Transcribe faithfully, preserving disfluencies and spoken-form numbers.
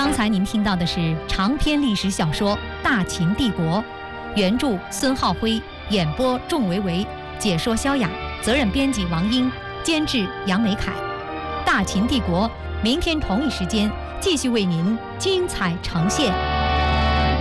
刚才您听到的是长篇历史小说《大秦帝国》，原著孙浩辉，演播仲维维，解说萧雅，责任编辑王英，监制杨梅凯。《大秦帝国》明天同一时间继续为您精彩呈现。